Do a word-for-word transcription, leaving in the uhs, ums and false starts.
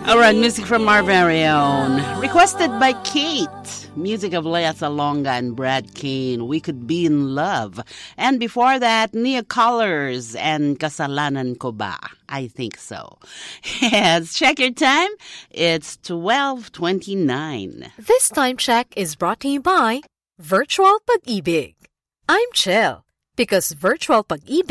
Alright, music from our very own. Requested by Kate. Music of Lea Salonga and Brad Kane. We Could Be in Love. And before that, Nia Colors and Kasalanan Ko Ba? I think so. Yes, check your time. It's twelve twenty-nine. This time check is brought to you by Virtual Pag-ibig. I'm chill because Virtual Pag-ibig